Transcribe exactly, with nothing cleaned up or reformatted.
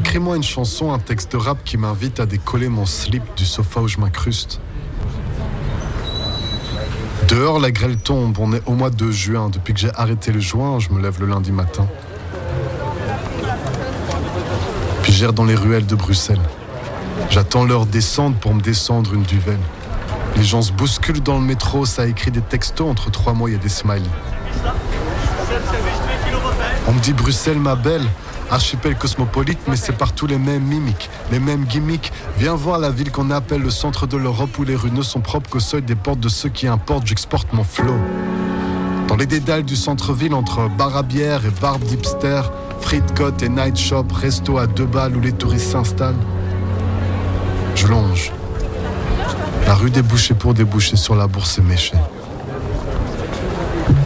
Écris-moi une chanson, un texte de rap qui m'invite à décoller mon slip du sofa où je m'incruste. Dehors, la grêle tombe, on est au mois de juin. Depuis que j'ai arrêté le joint, je me lève le lundi matin. Puis j'erre dans les ruelles de Bruxelles. J'attends leur descente pour me descendre une duvel. Les gens se bousculent dans le métro, ça écrit des textos entre trois mots, il y a des smileys. On me dit Bruxelles ma belle, archipel cosmopolite, mais c'est partout les mêmes mimiques, les mêmes gimmicks. Viens voir la ville qu'on appelle le centre de l'Europe où les rues ne sont propres qu'au seuil des portes de ceux qui importent, j'exporte mon flow. Dans les dédales du centre-ville, entre bar à bière et bar d'hipster, frites, côtes et night shop, resto à deux balles où les touristes s'installent. Je longe la rue débouchée pour déboucher sur la bourse éméchée.